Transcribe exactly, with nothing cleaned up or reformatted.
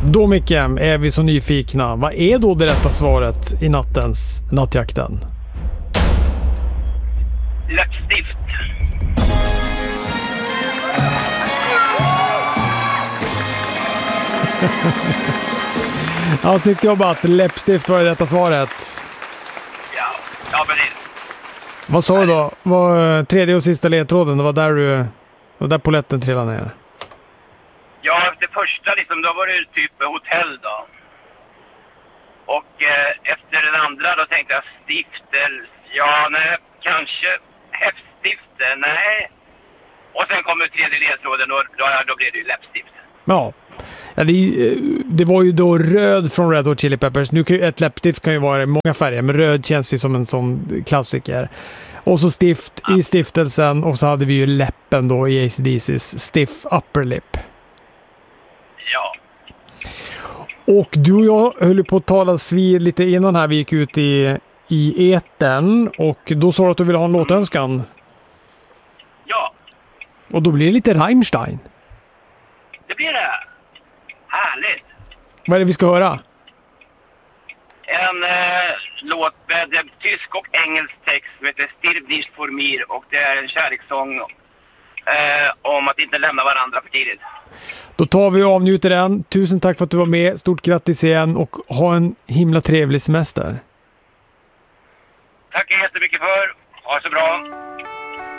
Då Micke, är vi så nyfikna. Vad är då det rätta svaret i nattens nattjakten? Läppstift. Ja, snyggt jobbat. Läppstift var det rätta svaret. Ja, ja precis. Vad sa du då? Var tredje och sista ledtråden? Det var där du... Det var där poletten trillade ner. Ja, det första liksom, då var det typ hotell då. Och eh, efter den andra då tänkte jag stiftel. Ja, nej, kanske häftstifte, nej. Och sen kommer tredje ledtråden och då, då blev det ju läppstift. Ja. Ja, det, det var ju då röd från Red Hot Chili Peppers. Nu kan ju, ett läppstift kan ju vara i många färger, men röd känns ju som en sån klassiker. Och så stift ja. i stiftelsen, och så hade vi ju läppen då i A C D C:s Stiff Upper Lip. Ja. Och du och jag höll på att talas vid lite innan här vi gick ut i, i etern, och då sa du att du ville ha en mm. låtönskan. Ja. Och då blir det lite Rammstein. Det blir det. Härligt. Vad är det vi ska höra? En eh, låt med eh, tysk och engelsk text som heter Stirb nicht vor mir, och det är en kärlekssång eh, om att inte lämna varandra för tidigt. Då tar vi och avnjuter den. Tusen tack för att du var med. Stort grattis igen och ha en himla trevlig semester. Tack jättemycket för. Ha det så bra.